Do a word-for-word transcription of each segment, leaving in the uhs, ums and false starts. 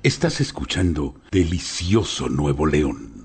Estás escuchando Delicioso Nuevo León.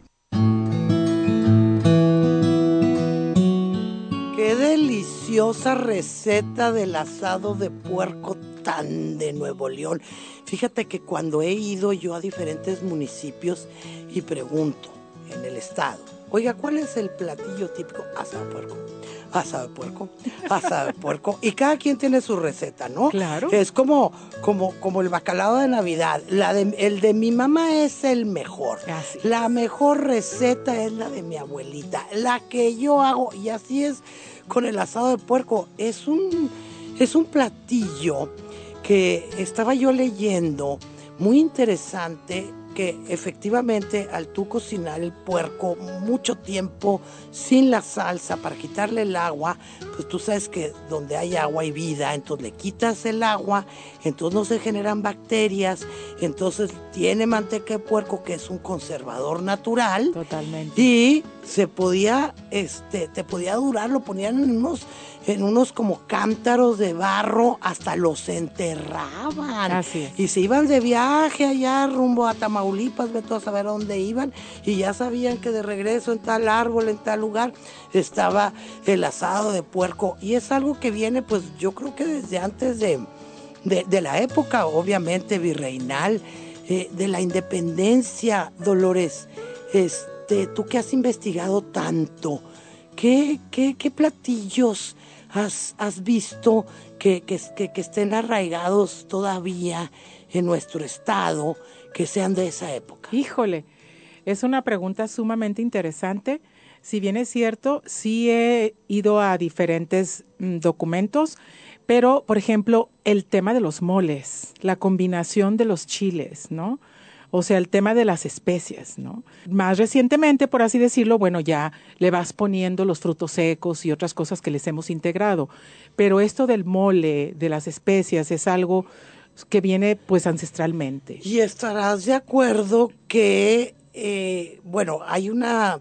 Qué deliciosa receta del asado de puerco tan de Nuevo León. Fíjate que cuando he ido yo a diferentes municipios y pregunto en el estado, oiga, ¿cuál es el platillo típico? Asado de puerco. Asado de puerco, asado de puerco. Y cada quien tiene su receta, ¿no? Claro. Es como, como, como el bacalao de Navidad. La de, el de mi mamá es el mejor. Así La mejor receta es la de mi abuelita. La que yo hago, y así es con el asado de puerco. Es un, es un platillo que estaba yo leyendo, muy interesante, que efectivamente al tú cocinar el puerco mucho tiempo sin la salsa para quitarle el agua, pues tú sabes que donde hay agua hay vida, entonces le quitas el agua, entonces no se generan bacterias, entonces tiene manteca de puerco que es un conservador natural. Totalmente. Y se podía, este, te podía durar, lo ponían en unos, en unos como cántaros de barro, hasta los enterraban. Así es. Y se iban de viaje allá rumbo a Tamaulipas, vete a saber dónde iban, y ya sabían que de regreso en tal árbol, en tal lugar, estaba el asado de puerco. Y es algo que viene, pues yo creo que desde antes de, de, de la época, obviamente, virreinal, eh, de la independencia, Dolores. Este, tú que has investigado tanto, ¿qué, qué, qué platillos has, has visto que, que, que, que estén arraigados todavía en nuestro estado, que sean de esa época? Híjole, es una pregunta sumamente interesante. Si bien es cierto, sí he ido a diferentes mm, documentos, pero, por ejemplo, el tema de los moles, la combinación de los chiles, ¿no? O sea, el tema de las especias, ¿no? Más recientemente, por así decirlo, bueno, ya le vas poniendo los frutos secos y otras cosas que les hemos integrado. Pero esto del mole, de las especias, es algo que viene pues ancestralmente. Y estarás de acuerdo que, eh, bueno, hay una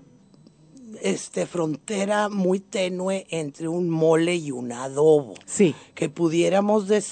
este, frontera muy tenue entre un mole y un adobo. Sí. Que pudiéramos decir